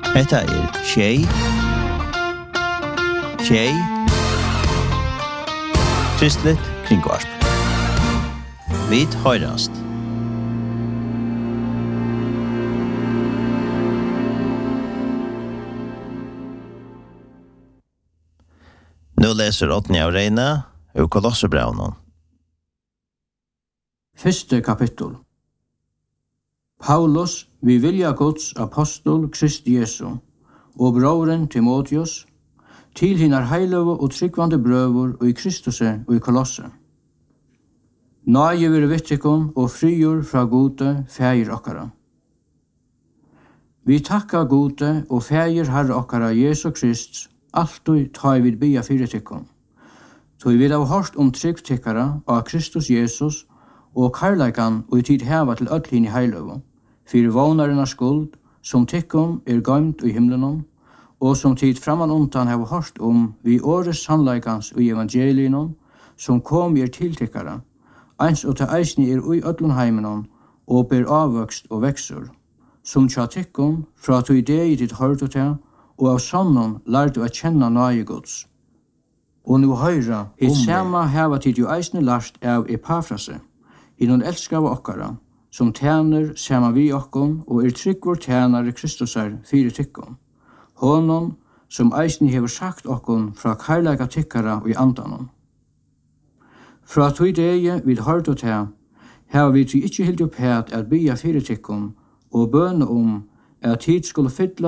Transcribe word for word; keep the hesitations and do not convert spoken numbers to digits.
Hetta er Tjei. Tjei. Kristligt kringvarp. Vit høyrast. Nu leser åttende av Reine og Kolossebrevnen. Første kapittel. Paulus, vi vilja Guds apostol Kristi Jesu, og broren Timotheus, til hinar heiløve og tryggvande brøver og i Kristuse og i Kolosse. Nage vir vittikon og frigjur fra gode fægir okkara. Vi takka gode og fægir herre okkara Jesu Krist, alltid ta vid bia fyrir tikkon. Så vi har hørt om trygg tikkara av Kristus Jesus og karleikan og i tid heva til öll hinn i heiløve, fyrir vånarina skuld, som tikkon er gøymt i himlenon, og som tid framan undan heva hørt om vi åres sannleikans og evangelinon, som kom er til tikkara, eins og til eisni er ui öllun heimenon, og ber avvøkst og veksur, som tja tikkon, fra to idei dit hørt og til, og av sannon lær du å kjenne nøye Guds. Og nu høyra, hitt sama heva tid jo eisne lart av Epafrase, innan elskava okkara, som tjener sama vi okkon, og er tryggvår tjenare Kristusar fyrir tikkon. Honom, som eisne hever sagt okkon fra karlaika tikkara og i andanon. Fra to idei vid hørt og til, heva vi til ikkje hildt opp het at bya fyrir tikkon, og bøne om at tid skulle fylla